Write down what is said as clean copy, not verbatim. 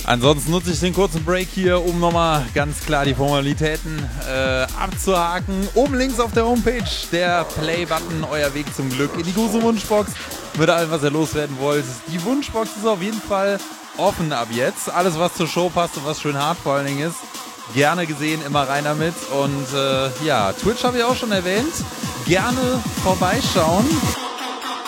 Ansonsten nutze ich den kurzen Break hier, um nochmal ganz klar die Formalitäten abzuhaken. Oben links auf der Homepage der Play-Button, euer Weg zum Glück in die große Wunschbox mit allem, was ihr loswerden wollt. Die Wunschbox ist auf jeden Fall offen ab jetzt. Alles, was zur Show passt und was schön hart vor allen Dingen ist, gerne gesehen, immer rein damit. Und ja, Twitch habe ich auch schon erwähnt. Gerne vorbeischauen.